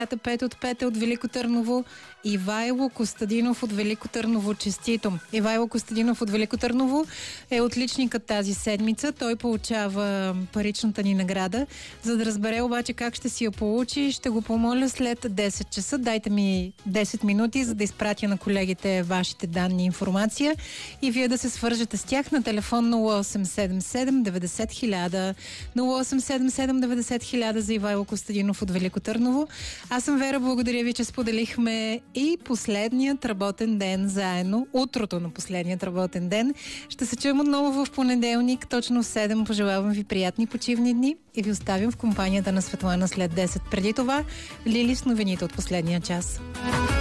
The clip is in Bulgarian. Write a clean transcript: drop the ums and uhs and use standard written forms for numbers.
Петя от Велико Търново, Ивайло Костадинов от Велико Търново. Честито! Ивайло Костадинов от Велико Търново е отличникът тази седмица. Той получава паричната ни награда. За да разбере обаче как ще си я получи, ще го помоля след 10 часа. Дайте ми 10 минути, за да изпратя на колегите вашите данни и информация и вие да се свържете с тях на телефон 0877 90 000. 0877 90 000 за Ивайло Костадинов от Велико Търново. Аз съм Вера, благодаря ви, че споделихме и последният работен ден заедно. Утрото на последният работен ден. Ще се чуем отново в понеделник, точно в 7. Пожелавам ви приятни почивни дни и ви оставям в компанията на Светлана след 10. Преди това, Лили с новините от последния час.